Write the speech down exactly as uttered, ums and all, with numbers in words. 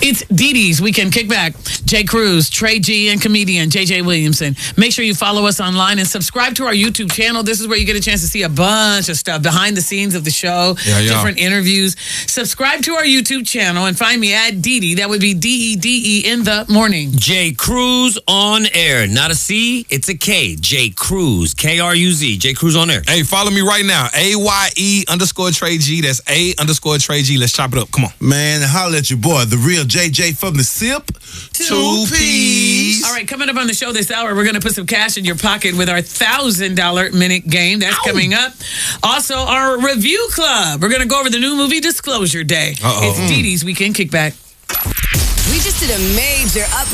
It's Dee Dee's Weekend Kickback. Jay Cruz, Trey G, and comedian J J Williamson. Make sure you follow us online and subscribe to our YouTube channel. This is where you get a chance to see a bunch of stuff behind the scenes of the show, yeah, yeah. different interviews. Subscribe to our YouTube channel and find me at Dee Dee. That would be D E D E in the morning. Jay Cruz on air. Not a C, it's a K. Jay Cruz, K R U Z. Jay Cruz on air. Hey, follow me right now. A Y E underscore Trey G. That's A underscore Trey G. Let's chop it up. Come on. Man, holla at your boy, the real J J from the SIP. Two P's. All right, coming up on the show this hour, we're going to put some cash in your pocket with our one thousand dollar minute game. That's Ow. coming up. Also, our review club. We're going to go over the new movie Disclosure Day. Uh-oh. It's Dee Dee's Weekend Kickback. We just did a major upgrade.